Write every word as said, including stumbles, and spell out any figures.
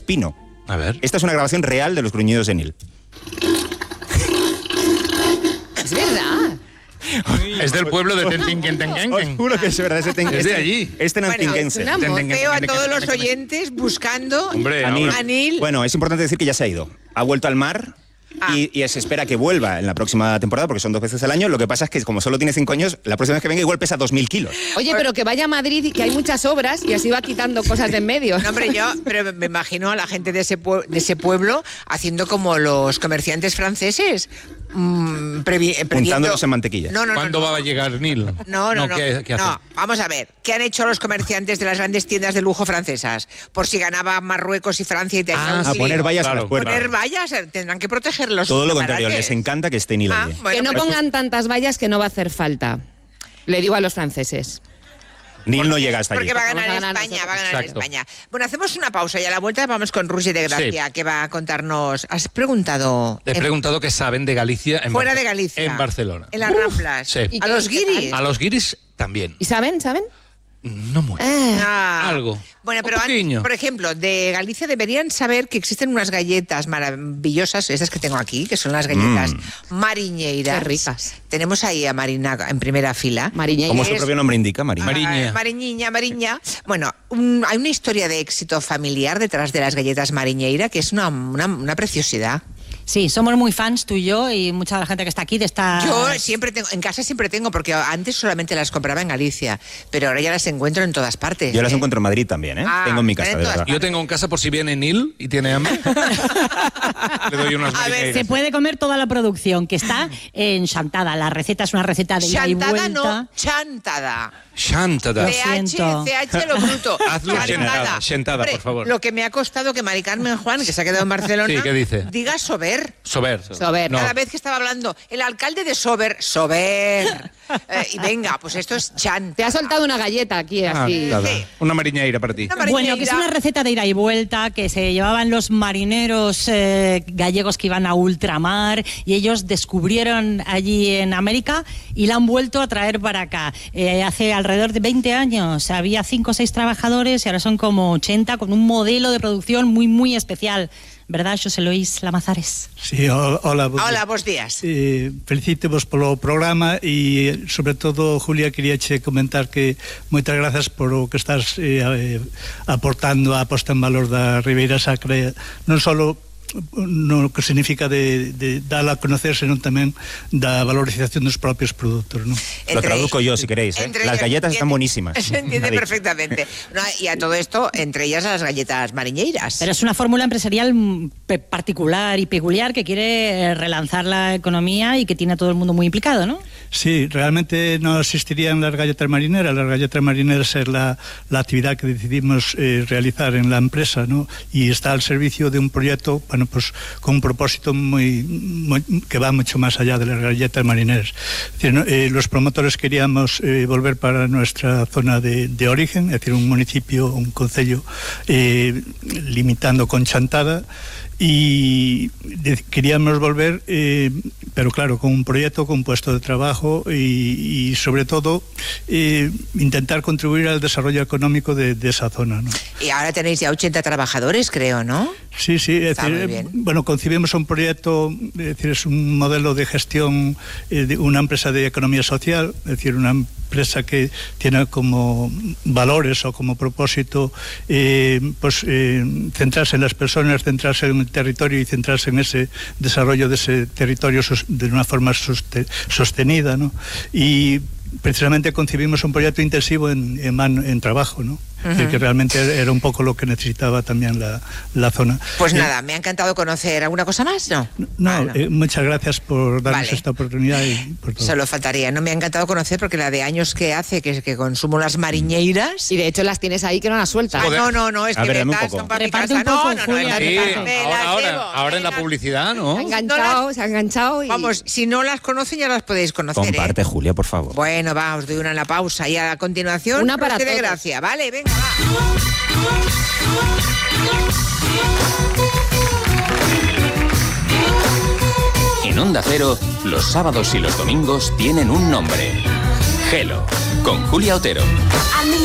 Espino. A ver. Esta es una grabación real de los gruñidos de Neil. Es verdad. Es del pueblo de Tentinquentenquen. Os juro que es verdad. Es de, Es de allí. Este Bueno, nantinguense. es una Veo a todos los oyentes buscando Hombre, A Neil. a Neil. Bueno, es importante decir que ya se ha ido. Ha vuelto al mar. Ah. Y, y se espera que vuelva en la próxima temporada, porque son dos veces al año. Lo que pasa es que como solo tiene cinco años, la próxima vez que venga igual pesa dos mil kilos. Oye, pero que vaya a Madrid y que hay muchas obras y así va quitando cosas de en medio. No, hombre, yo pero me imagino a la gente de ese, pue- de ese pueblo haciendo como los comerciantes franceses. Mmm, previ- eh, previendo- Untándolos en mantequilla. No, no, no, ¿Cuándo no. va a llegar Neil? No, no, no. ¿Qué, qué hacen? No, vamos a ver. ¿Qué han hecho los comerciantes de las grandes tiendas de lujo francesas? Por si ganaba Marruecos y Francia y te Ah, A poner vallas Claro, a las puertas. Poner vallas, eh, tendrán que protegerlos. Todo lo sus contrario, escaparates. les encanta que esté Neil Ah, allí. bueno, que no pero- pongan tantas vallas que no va a hacer falta. Le digo a los franceses. Neil no llega hasta allí. Porque va a ganar, Vamos a ganar España, va a nosotros. ganar Exacto. España. Bueno, hacemos una pausa y a la vuelta vamos con Roger de Gracia, Sí. que va a contarnos. ¿Has preguntado? He en- preguntado qué saben de Galicia en fuera Barce- de Galicia. En Barcelona. En las Ramblas. Sí. ¿Y A qué- los qué tal? guiris. A los guiris también. ¿Y saben? ¿Saben? No mucho. Ah. Algo. Bueno, Un pero antes, poquillo. por ejemplo, de Galicia deberían saber que existen unas galletas maravillosas, esas que tengo aquí, que son las galletas mariñeiras. Qué ricas. Tenemos ahí a Marina en primera fila. Mariñeira. Como su Es- propio nombre indica, María. Ah, Mariña. Mariñiña, Mariña. Bueno, un- hay una historia de éxito familiar detrás de las galletas mariñeira que es una, una, una preciosidad. Sí, somos muy fans tú y yo y mucha de la gente que está aquí de esta... Yo siempre tengo, en casa siempre tengo, porque antes solamente las compraba en Galicia, pero ahora ya las encuentro en todas partes. Yo las ¿eh? encuentro en Madrid también, ¿eh? Ah, Tengo en mi casa, en de todas verdad. Yo tengo en casa por si viene Neil y tiene hambre. Le doy unas A ver, mariñeiras. Se puede comer toda la producción, que está en Chantada. La receta es una receta de ida y Chantada vuelta. no, chantada. Chantada. Lo C H, siento. C H lo bruto. Hazlo sentada, sentada, Hombre, por favor. Lo que me ha costado que Mari Carmen Juan, que se ha quedado en Barcelona, Sí, ¿qué dice? diga Sober. Sober. Sober. No. Cada vez que estaba hablando, el alcalde de Sober, Sober. Eh, y venga, pues esto es chanta. Te ha soltado una galleta aquí, Ah, así. nada. Sí. Una mariñeira para ti. Una mariñeira. Bueno, que es una receta de ida y vuelta que se llevaban los marineros eh, gallegos que iban a ultramar y ellos descubrieron allí en América y la han vuelto a traer para acá. Eh, hace alrededor de veinte años había cinco o seis trabajadores y ahora son como ochenta con un modelo de producción muy, muy especial. ¿Verdad, José Luis Lamazares? Sí, ho- hola. bo- Hola, buenos días. Eh, felicítevos polo programa e, sobre todo, Julia, quería che comentar que moitas grazas por o que estás eh, eh, aportando a posta en valor da Ribeira Sacra, non só no que significa de, de dar a conocer, senón tamén da valorización dos propios produtos, ¿no? Lo traduzco yo, si queréis, ¿eh? entre Las ellas galletas están entiende- buenísimas. Se entiende Madrid. perfectamente. No, y a todo esto, entre ellas las galletas mariñeiras. Pero es una fórmula empresarial mm, pe- particular y peculiar que quiere eh, relanzar la economía y que tiene a todo el mundo muy implicado, ¿no? Sí, realmente no existirían las galletas marineras. Las galletas marineras es la, la actividad que decidimos eh, realizar en la empresa, ¿no? Y está al servicio de un proyecto, bueno, pues con un propósito muy, muy que va mucho más allá de las galletas marineras. Es decir, ¿no? eh, los promotores queríamos eh, volver para nuestra zona de, de origen, es decir, un municipio, un concello eh, limitando con Chantada, y de, queríamos volver, eh, pero claro, con un proyecto, con un puesto de trabajo y, y sobre todo eh, intentar contribuir al desarrollo económico de, de esa zona, ¿no? Y ahora tenéis ya ochenta trabajadores, creo, ¿no? Sí, sí, es Está decir, muy bien. bueno, concibimos un proyecto, es decir, es un modelo de gestión eh, de una empresa de economía social, es decir, una empresa que tiene como valores o como propósito eh, pues eh, centrarse en las personas, centrarse en el territorio y centrarse en ese desarrollo de ese territorio sos- de una forma soste- sostenida, ¿no? Y precisamente concibimos un proyecto intensivo en, en, man- en trabajo, ¿no? Ujú. Es decir, que realmente era un poco lo que necesitaba también la, la zona. Pues Eh, nada, me ha encantado conocer. ¿Alguna cosa más? No. No, Ah, no. eh, muchas gracias por darnos Vale. esta oportunidad y por todo. Solo faltaría. No me ha encantado conocer porque la de años que hace que, que consumo las mariñeiras. Y de hecho las tienes ahí que no las sueltas. Ah, no, no, no, es A que ver, dame un ventas poco. son para mi Reparte casa. un poco, No, no, no, Julia, es Sí, que reparte. me ahora, las ahora, llevo, ahora en la me las- publicidad, Se ha ¿no? enganchado, se ha enganchado y... Vamos, si no las conocen ya las podéis conocer. ¿eh? Comparte, Julia, por favor. Bueno, va, os doy una en la pausa y a continuación Una para Roger de todos. Gracia. Vale, venga, va. En Onda Cero, los sábados y los domingos tienen un nombre. Gelo, con Julia Otero. A mí